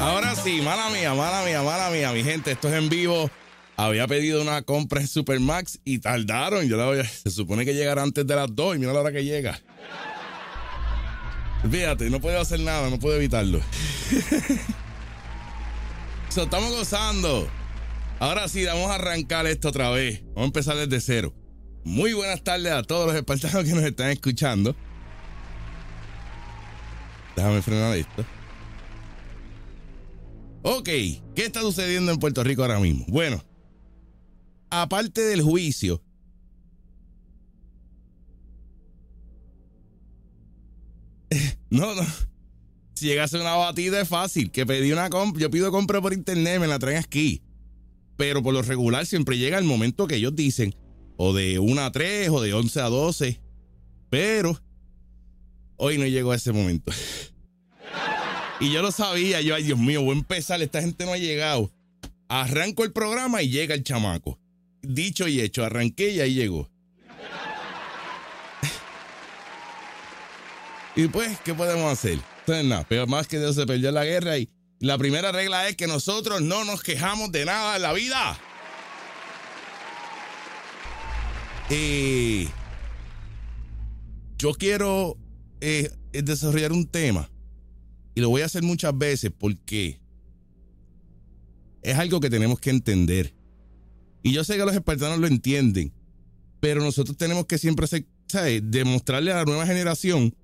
Ahora sí, mala mía, mi gente, esto es en vivo. Había pedido una compra en Supermax y tardaron. Se supone que llegará antes de las 2 y mira la hora que llega. Fíjate, no puedo hacer nada, no puedo evitarlo. Estamos gozando. Ahora sí, vamos a arrancar esto otra vez. Vamos a empezar desde cero. Muy buenas tardes a todos los espartanos que nos están escuchando. Déjame frenar esto. Ok, ¿qué está sucediendo en Puerto Rico ahora mismo? Bueno, aparte del juicio, no, si llegase una batida es fácil, que pedí una compra, yo pido compra por internet, me la traen aquí, pero por lo regular siempre llega el momento que ellos dicen, o de 1 a 3, o de 11 a 12, pero hoy no llegó a ese momento. Y yo lo sabía, ay Dios mío, voy a empezar, esta gente no ha llegado. Arranco el programa y llega el chamaco. Dicho y hecho, arranqué y ahí llegó. Y pues, ¿qué podemos hacer? Entonces nada, pero más que Dios se perdió la guerra y la primera regla es que nosotros no nos quejamos de nada en la vida. Yo quiero desarrollar un tema. Y lo voy a hacer muchas veces porque es algo que tenemos que entender. Y yo sé que los espartanos lo entienden, pero nosotros tenemos que siempre hacer, ¿sabes? Demostrarle a la nueva generación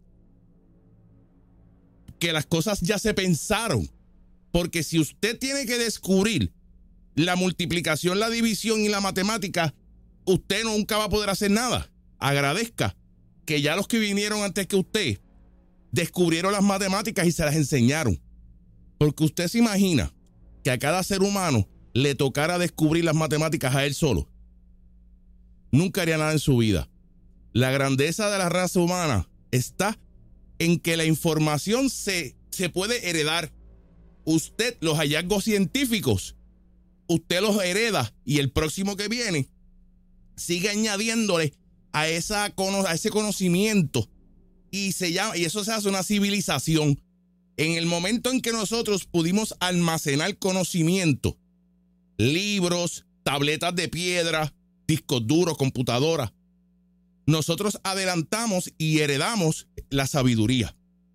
que las cosas ya se pensaron. Porque si usted tiene que descubrir la multiplicación, la división y la matemática, usted nunca va a poder hacer nada. Agradezca que ya los que vinieron antes que usted descubrieron las matemáticas y se las enseñaron. Porque usted se imagina que a cada ser humano le tocara descubrir las matemáticas a él solo. Nunca haría nada en su vida. La grandeza de la raza humana está en que la información se puede heredar. Usted, los hallazgos científicos, usted los hereda y el próximo que viene sigue añadiéndole a ese conocimiento. Y eso se hace una civilización. En el momento en que nosotros pudimos almacenar conocimiento, libros, tabletas de piedra, discos duros, computadoras, nosotros adelantamos y heredamos la sabiduría.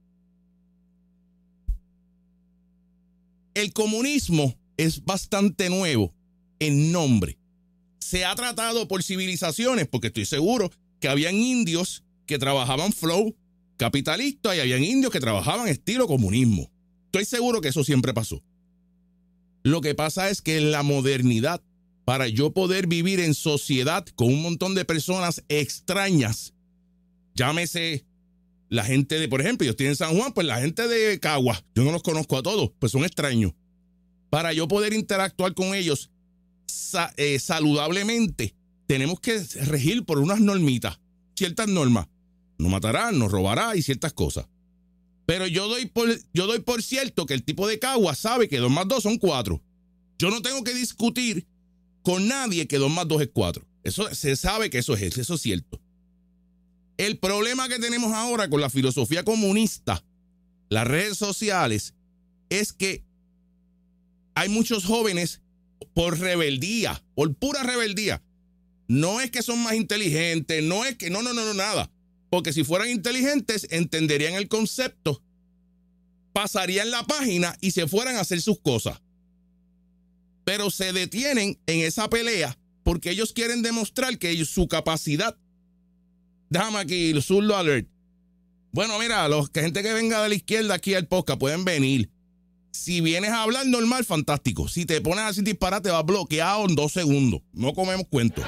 El comunismo es bastante nuevo en nombre. Se ha tratado por civilizaciones, porque estoy seguro que habían indios que trabajaban flow capitalista y habían indios que trabajaban estilo comunismo. Estoy seguro que eso siempre pasó. Lo que pasa es que en la modernidad, para yo poder vivir en sociedad con un montón de personas extrañas, llámese la gente de, por ejemplo, yo estoy en San Juan, pues la gente de Caguas, yo no los conozco a todos, pues son extraños. Para yo poder interactuar con ellos saludablemente, tenemos que regir por unas normitas, ciertas normas. No matará, no robará y ciertas cosas. Pero yo doy por cierto que el tipo de Caguas sabe que 2 más 2 son 4. Yo no tengo que discutir con nadie que 2 más 2 es 4. Eso se sabe que eso es cierto. El problema que tenemos ahora con la filosofía comunista, las redes sociales, es que hay muchos jóvenes por rebeldía, por pura rebeldía. No es que son más inteligentes, no es que no, nada. Porque si fueran inteligentes, entenderían el concepto, pasarían la página y se fueran a hacer sus cosas. Pero se detienen en esa pelea porque ellos quieren demostrar que su capacidad. Déjame aquí, el zurdo alert. Bueno, mira, gente que venga de la izquierda aquí al podcast pueden venir. Si vienes a hablar normal, fantástico. Si te pones así disparate, vas bloqueado en 2 segundos. No comemos cuentos.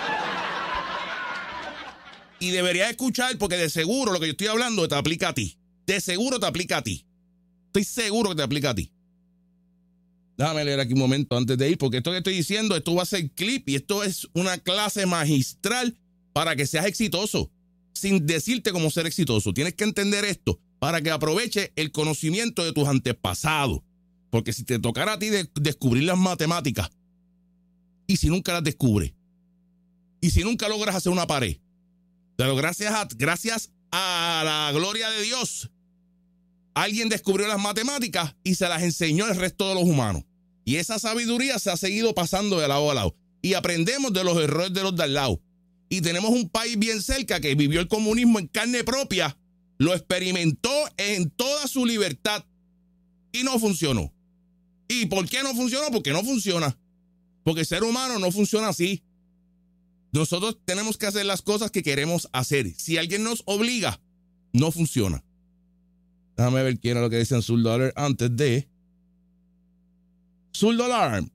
Y deberías escuchar porque de seguro lo que yo estoy hablando te aplica a ti. De seguro te aplica a ti. Estoy seguro que te aplica a ti. Déjame leer aquí un momento antes de ir, porque esto que estoy diciendo, esto va a ser clip y esto es una clase magistral para que seas exitoso, sin decirte cómo ser exitoso. Tienes que entender esto para que aproveches el conocimiento de tus antepasados. Porque si te tocara a ti descubrir las matemáticas, y si nunca las descubres, y si nunca logras hacer una pared, pero gracias a la gloria de Dios, Alguien descubrió las matemáticas y se las enseñó al resto de los humanos. Y esa sabiduría se ha seguido pasando de lado a lado. Y aprendemos de los errores de los de al lado. Y tenemos un país bien cerca que vivió el comunismo en carne propia, lo experimentó en toda su libertad y no funcionó. ¿Y por qué no funcionó? Porque no funciona. Porque el ser humano no funciona así. Nosotros tenemos que hacer las cosas que queremos hacer. Si alguien nos obliga, no funciona. Déjame ver quién era lo que decían Zurdo Alert antes de Zurdo Alarm.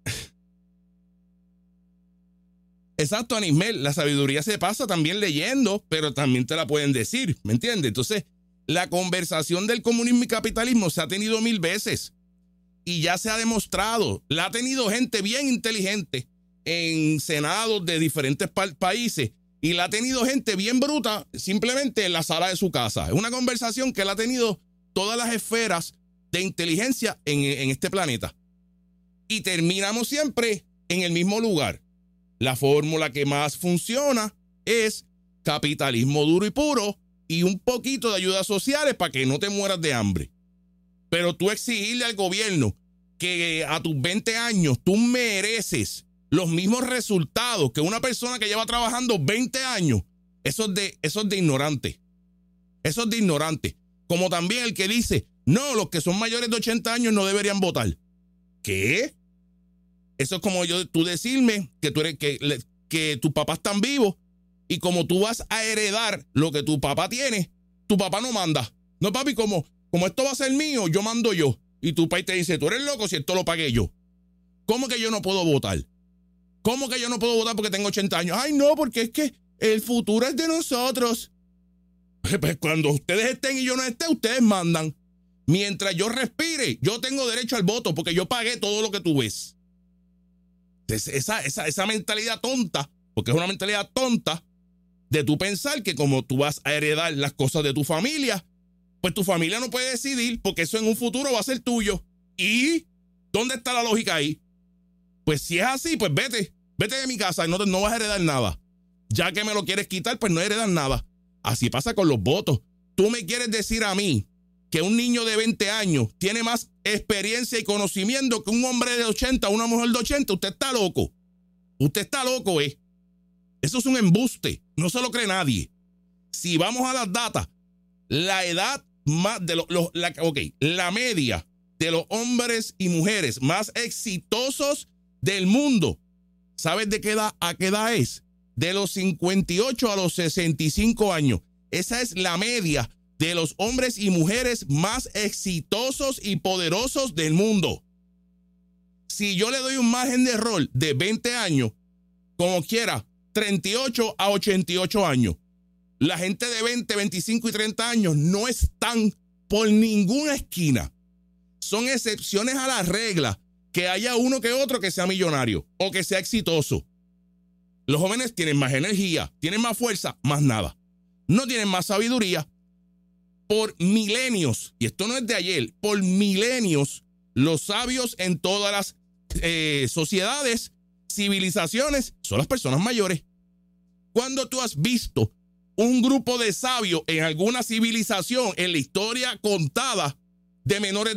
Exacto, Anismel, la sabiduría se pasa también leyendo, pero también te la pueden decir, ¿me entiendes? Entonces, la conversación del comunismo y capitalismo se ha tenido 1000 veces y ya se ha demostrado. La ha tenido gente bien inteligente en senados de diferentes países y la ha tenido gente bien bruta simplemente en la sala de su casa. Es una conversación que la ha tenido todas las esferas de inteligencia en este planeta. Y terminamos siempre en el mismo lugar. La fórmula que más funciona es capitalismo duro y puro y un poquito de ayudas sociales para que no te mueras de hambre. Pero tú exigirle al gobierno que a tus 20 años tú mereces los mismos resultados que una persona que lleva trabajando 20 años, eso es de ignorante. Eso es de ignorante. Como también el que dice, no, los que son mayores de 80 años no deberían votar. ¿Qué? Eso es como tú decirme que tus papás están vivos y como tú vas a heredar lo que tu papá tiene, tu papá no manda. No, papi, como esto va a ser mío, yo mando yo. Y tu país te dice, tú eres loco si esto lo pagué yo. ¿Cómo que yo no puedo votar? ¿Cómo que yo no puedo votar porque tengo 80 años? Ay, no, porque es que el futuro es de nosotros. Pues cuando ustedes estén y yo no esté, ustedes mandan. Mientras yo respire, yo tengo derecho al voto porque yo pagué todo lo que tú ves. Esa mentalidad tonta, porque es una mentalidad tonta de tú pensar que como tú vas a heredar las cosas de tu familia, pues tu familia no puede decidir porque eso en un futuro va a ser tuyo. ¿Y dónde está la lógica ahí? Pues si es así, pues vete de mi casa y no vas a heredar nada. Ya que me lo quieres quitar, pues no heredas nada. Así pasa con los votos. Tú me quieres decir a mí que un niño de 20 años tiene más experiencia y conocimiento que un hombre de 80, una mujer de 80. Usted está loco. Usted está loco, ¿eh? Eso es un embuste. No se lo cree nadie. Si vamos a las datas, la edad más de la media de los hombres y mujeres más exitosos del mundo, ¿sabes de qué edad a qué edad es? De los 58 a los 65 años. Esa es la media de los hombres y mujeres más exitosos y poderosos del mundo. Si yo le doy un margen de error de 20 años, como quiera, 38 a 88 años, la gente de 20, 25 y 30 años no están por ninguna esquina. Son excepciones a la regla que haya uno que otro que sea millonario o que sea exitoso. Los jóvenes tienen más energía, tienen más fuerza, más nada. No tienen más sabiduría. Por milenios, y esto no es de ayer, por milenios, los sabios en todas las sociedades, civilizaciones, son las personas mayores. ¿Cuándo tú has visto un grupo de sabios en alguna civilización en la historia contada de menores?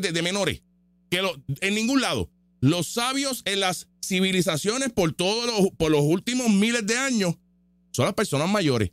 En ningún lado. Los sabios en las civilizaciones por los últimos miles de años son las personas mayores.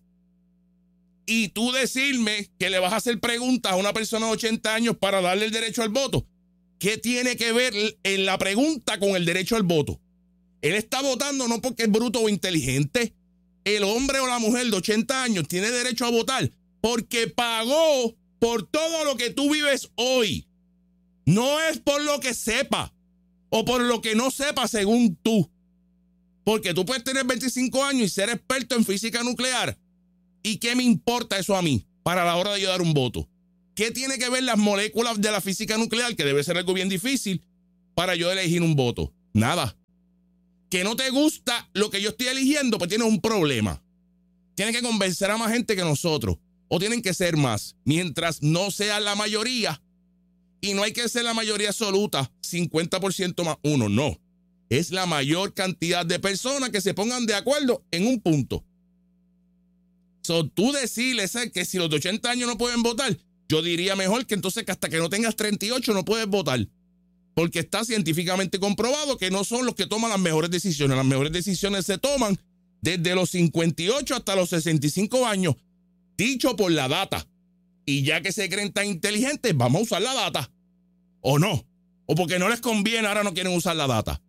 Y tú decirme que le vas a hacer preguntas a una persona de 80 años para darle el derecho al voto. ¿Qué tiene que ver en la pregunta con el derecho al voto? Él está votando no porque es bruto o inteligente. El hombre o la mujer de 80 años tiene derecho a votar porque pagó por todo lo que tú vives hoy. No es por lo que sepa o por lo que no sepa según tú. Porque tú puedes tener 25 años y ser experto en física nuclear. ¿Y qué me importa eso a mí para la hora de yo dar un voto? ¿Qué tiene que ver las moléculas de la física nuclear, que debe ser algo bien difícil, para yo elegir un voto? Nada. Que no te gusta lo que yo estoy eligiendo, pues tienes un problema. Tienes que convencer a más gente que nosotros. O tienen que ser más. Mientras no sea la mayoría. Y no hay que ser la mayoría absoluta, 50% más uno. No. Es la mayor cantidad de personas que se pongan de acuerdo en un punto. Tú decirles que si los de 80 años no pueden votar, Yo diría mejor que entonces que hasta que no tengas 38 no puedes votar. Porque está científicamente comprobado que no son los que toman las mejores decisiones. Las mejores decisiones se toman desde los 58 hasta los 65 años, dicho por la data. Y ya que se creen tan inteligentes, vamos a usar la data. ¿O no? O porque no les conviene, ahora no quieren usar la data.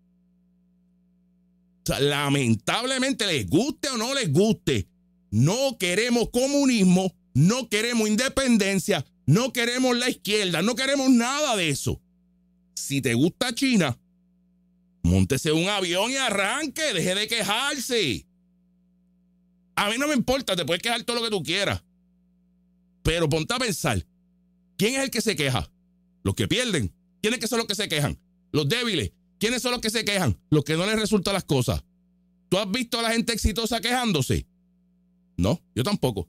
O sea, lamentablemente, les guste o no les guste, no queremos comunismo, no queremos independencia, no queremos la izquierda, no queremos nada de eso. Si te gusta China, móntese un avión y arranque, deje de quejarse. A mí no me importa, te puedes quejar todo lo que tú quieras. Pero ponte a pensar, ¿quién es el que se queja? Los que pierden. ¿Quiénes que son los que se quejan? Los débiles. ¿Quiénes son los que se quejan? Los que no les resultan las cosas. ¿Tú has visto a la gente exitosa quejándose? No, yo tampoco.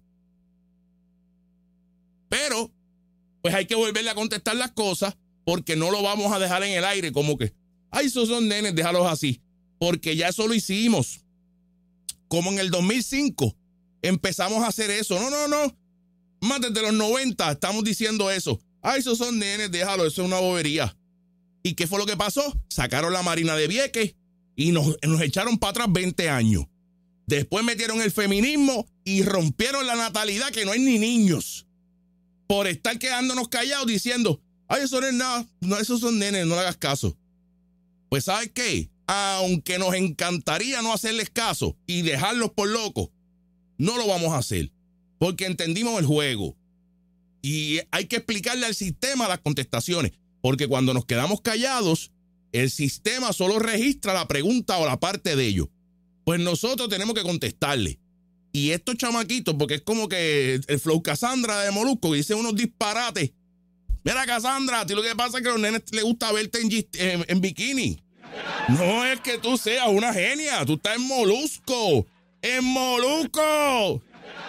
Pero, pues hay que volverle a contestar las cosas porque no lo vamos a dejar en el aire como que, ay, esos son nenes, déjalos así. Porque ya eso lo hicimos. Como en el 2005 empezamos a hacer eso. No. Más desde los 90 estamos diciendo eso. Ay, esos son nenes, déjalo, eso es una bobería. ¿Y qué fue lo que pasó? Sacaron la Marina de Vieques y nos echaron para atrás 20 años. Después metieron el feminismo y rompieron la natalidad, que no hay ni niños. Por estar quedándonos callados diciendo, ay, eso no es nada, no, esos son nenes, no le hagas caso. Pues ¿sabes qué? Aunque nos encantaría no hacerles caso y dejarlos por locos, no lo vamos a hacer. Porque entendimos el juego. Y hay que explicarle al sistema las contestaciones. Porque cuando nos quedamos callados, el sistema solo registra la pregunta o la parte de ellos. Pues nosotros tenemos que contestarle. Y estos chamaquitos, porque es como que el Flow Cassandra de Molusco dice unos disparates. Mira, Cassandra, a ti lo que pasa es que a los nenes les gusta verte en bikini. No es que tú seas una genia, tú estás en Molusco. ¡En Molusco!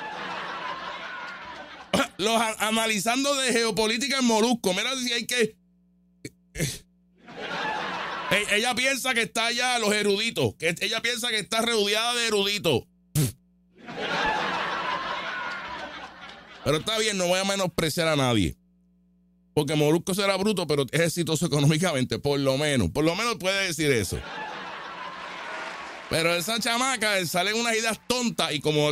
Analizando de geopolítica en Molusco. Mira si hay que... Ella piensa que está allá los eruditos. Que ella piensa que está rodeada de eruditos. Pero está bien, no voy a menospreciar a nadie. Porque Molusco será bruto, pero es exitoso económicamente. Por lo menos puede decir eso. Pero esa chamaca salen unas ideas tontas y como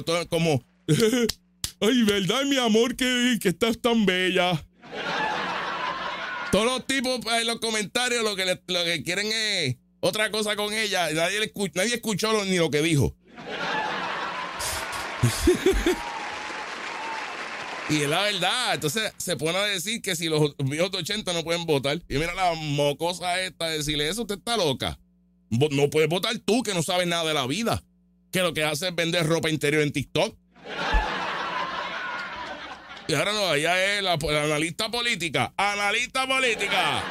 ay, verdad, mi amor, que estás tan bella. Todos los tipos en los comentarios lo que quieren es otra cosa con ella. Nadie escuchó ni lo que dijo. Y es la verdad. Entonces se pone a decir que si los viejos de 80 no pueden votar. Y mira la mocosa esta, decirle eso, usted está loca. No puedes votar tú, que no sabes nada de la vida. Que lo que hace es vender ropa interior en TikTok. Y ahora no, ella es la analista política. ¡Analista política!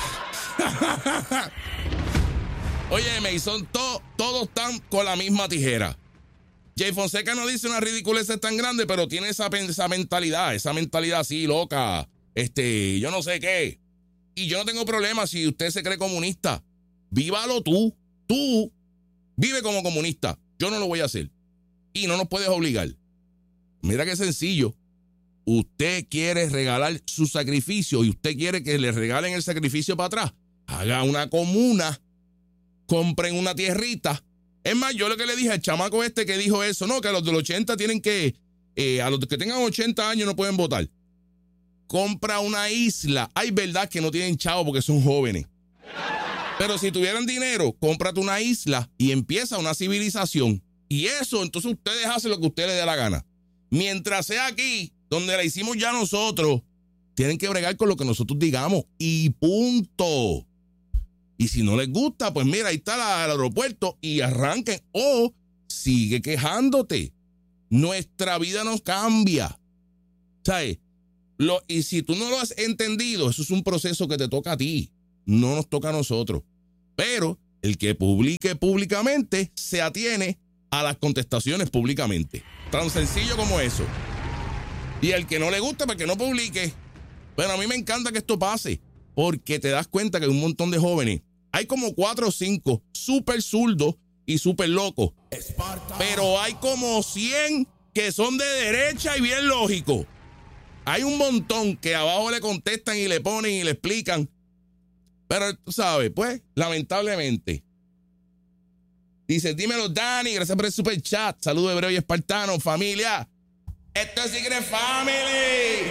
Oye, Mason, todos están con la misma tijera. Jay Fonseca no dice una ridiculez tan grande, pero tiene esa mentalidad así, loca. Yo no sé qué. Y yo no tengo problema si usted se cree comunista. Vívalo tú. Tú vive como comunista. Yo no lo voy a hacer. Y no nos puedes obligar. Mira qué sencillo. Usted quiere regalar su sacrificio y usted quiere que le regalen el sacrificio para atrás. Haga una comuna. Compren una tierrita. Es más, yo lo que le dije al chamaco este que dijo eso, no, que a los del 80 tienen que, a los que tengan 80 años no pueden votar. Compra una isla. Hay verdad que no tienen chavo porque son jóvenes. Pero si tuvieran dinero, cómprate una isla y empieza una civilización. Y eso, entonces ustedes hacen lo que a ustedes les dé la gana. Mientras sea aquí, donde la hicimos ya nosotros, tienen que bregar con lo que nosotros digamos y punto. Y si no les gusta, pues mira, ahí está el aeropuerto y arranquen. O sigue quejándote. Nuestra vida nos cambia. ¿Sabes? Y si tú no lo has entendido, eso es un proceso que te toca a ti. No nos toca a nosotros. Pero el que publique públicamente se atiene a las contestaciones públicamente. Tan sencillo como eso. Y el que no le gusta, pues que no publique. Pero a mí me encanta que esto pase. Porque te das cuenta que hay un montón de jóvenes. Hay como 4 o 5 súper zurdos y súper locos. Pero hay como 100 que son de derecha y bien lógicos. Hay un montón que abajo le contestan y le ponen y le explican. Pero tú sabes, pues, lamentablemente. Dice, dímelo, Dani, gracias por el super chat. Saludos hebreo y espartano, familia. Esto es Secret Family.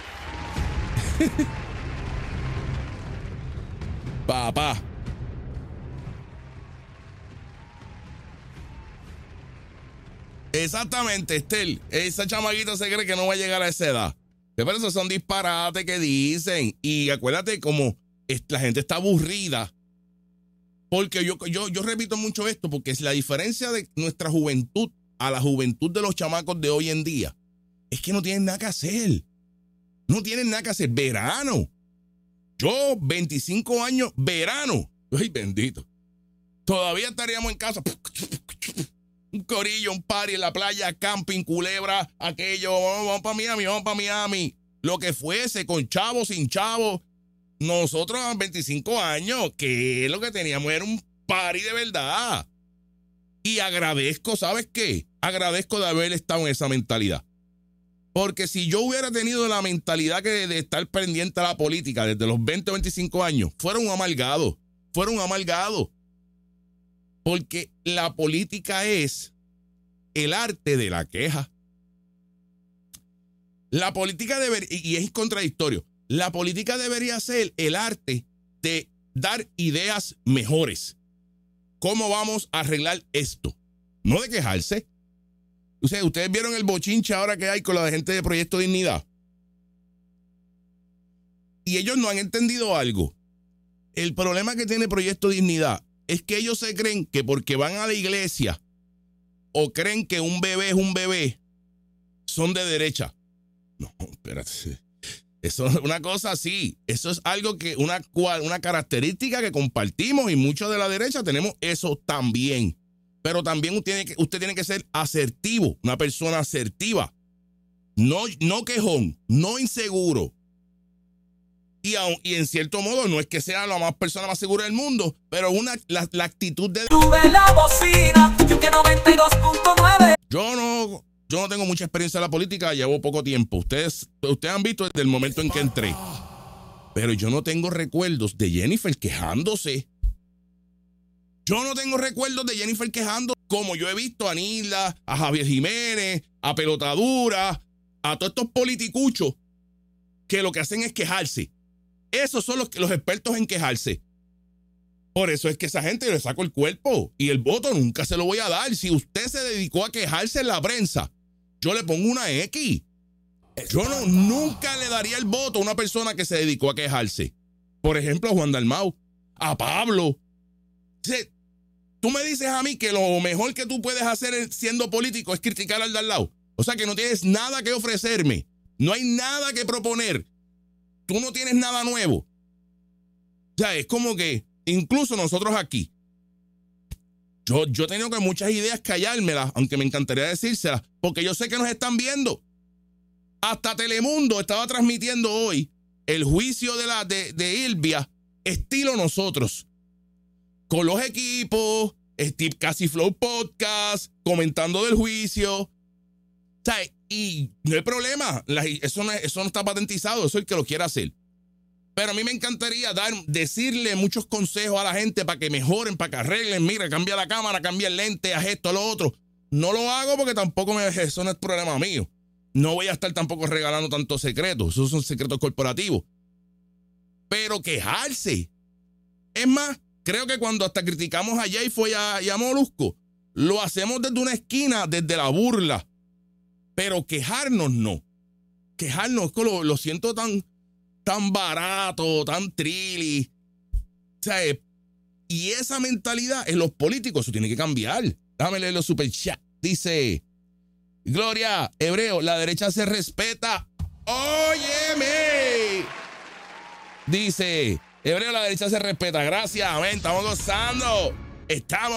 Papá. Exactamente, Estel. Esa chamaquita se cree que no va a llegar a esa edad. Pero esos son disparates que dicen. Y acuérdate como la gente está aburrida. Porque yo repito mucho esto, porque es la diferencia de nuestra juventud a la juventud de los chamacos de hoy en día. Es que no tienen nada que hacer. No tienen nada que hacer. Verano. Yo, 25 años, verano. Ay, bendito. Todavía estaríamos en casa. Un corillo, un party en la playa, camping, culebra, aquello. Vamos para Miami, vamos para Miami. Lo que fuese, con chavos, sin chavos. Nosotros a 25 años, que lo que teníamos era un party de verdad. Y agradezco, ¿sabes qué? Agradezco de haber estado en esa mentalidad. Porque si yo hubiera tenido la mentalidad de estar pendiente a la política desde los 20 o 25 años, fueron amargados. Porque la política es el arte de la queja. La política y es contradictorio, la política debería ser el arte de dar ideas mejores. ¿Cómo vamos a arreglar esto? No de quejarse. Ustedes vieron el bochinche ahora que hay con la gente de Proyecto Dignidad. Y ellos no han entendido algo. El problema que tiene Proyecto Dignidad es que ellos se creen que porque van a la iglesia o creen que un bebé es un bebé, son de derecha. No, espérate. Eso es una cosa así. Eso es algo que, una característica que compartimos y muchos de la derecha tenemos eso también. Pero también usted tiene que ser asertivo, una persona asertiva. No quejón, no inseguro. Y en cierto modo no es que sea la persona más segura del mundo, pero la actitud de... Sube la bocina, Yuke 92.9. Yo no tengo mucha experiencia en la política, llevo poco tiempo. Ustedes han visto desde el momento en que entré. Pero yo no tengo recuerdos de Jennifer quejándose. Yo no tengo recuerdos de Jennifer quejando como yo he visto a Nilda, a Javier Jiménez, a Pelotadura, a todos estos politicuchos que lo que hacen es quejarse. Esos son los expertos en quejarse. Por eso es que esa gente le saco el cuerpo y el voto nunca se lo voy a dar. Si usted se dedicó a quejarse en la prensa, yo le pongo una X. Yo nunca le daría el voto a una persona que se dedicó a quejarse. Por ejemplo, a Juan Dalmau, a Pablo. Tú me dices a mí que lo mejor que tú puedes hacer siendo político es criticar al de al lado. O sea que no tienes nada que ofrecerme. No hay nada que proponer. Tú no tienes nada nuevo. O sea, es como que incluso nosotros aquí, yo he tenido que muchas ideas callármelas, aunque me encantaría decírselas, porque yo sé que nos están viendo. Hasta Telemundo estaba transmitiendo hoy el juicio de Ilvia, estilo nosotros. Con los equipos, Steve Casi Flow Podcast, comentando del juicio. O sea, y no hay problema. Eso no está patentizado, eso es el que lo quiera hacer. Pero a mí me encantaría decirle muchos consejos a la gente para que mejoren, para que arreglen. Mira, cambia la cámara, cambia el lente, haz esto, lo otro. No lo hago porque tampoco eso no es problema mío. No voy a estar tampoco regalando tantos secretos. Esos son secretos corporativos. Pero quejarse. Es más, creo que cuando hasta criticamos a Jay fue a Molusco, lo hacemos desde una esquina, desde la burla. Pero quejarnos no. Quejarnos es que lo siento tan barato, tan trilly. O sea, y esa mentalidad en los políticos, eso tiene que cambiar. Déjame leer los superchats. Dice, Gloria, hebreo, la derecha se respeta. Óyeme. Dice, hebreo, la derecha se respeta. Gracias, amén, estamos gozando. Estamos